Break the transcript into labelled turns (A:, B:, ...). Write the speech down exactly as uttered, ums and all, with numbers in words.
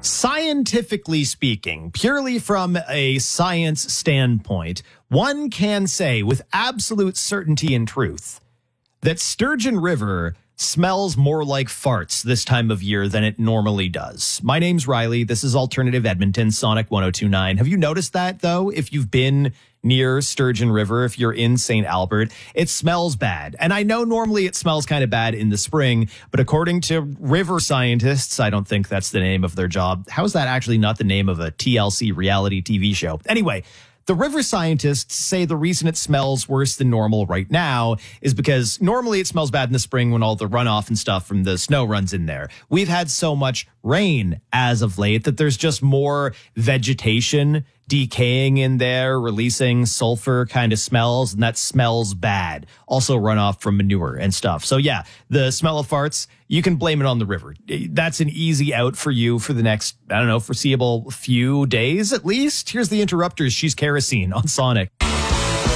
A: Scientifically speaking, purely from a science standpoint, one can say with absolute certainty and truth that Sturgeon River smells more like farts this time of year than it normally does. My name's Riley. This is Alternative Edmonton, Sonic one oh two point nine. Have you noticed that, though? If you've been near Sturgeon River, if you're in Saint Albert, it smells bad. And I know normally it smells kind of bad in the spring, but according to river scientists, I don't think that's the name of their job. How is that actually not the name of a T L C reality T V show? Anyway, the river scientists say the reason it smells worse than normal right now is because normally it smells bad in the spring when all the runoff and stuff from the snow runs in there. We've had so much rain as of late that there's just more vegetation decaying in there, releasing sulfur kind of smells, and that smells bad. Also runoff from manure and stuff. So yeah, the smell of farts, you can blame it on the river. That's an easy out for you for the next, I don't know, foreseeable few days at least. Here's the Interrupters. She's Kerosene on Sonic.